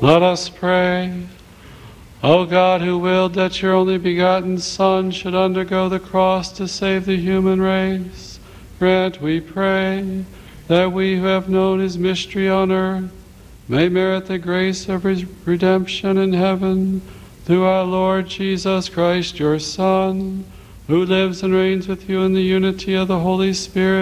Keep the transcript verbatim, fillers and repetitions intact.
Let us pray. O God, who willed that your only begotten Son should undergo the cross to save the human race, grant, we pray, that we who have known his mystery on earth may merit the grace of his redemption in heaven, through our Lord Jesus Christ, your Son, who lives and reigns with you in the unity of the Holy Spirit,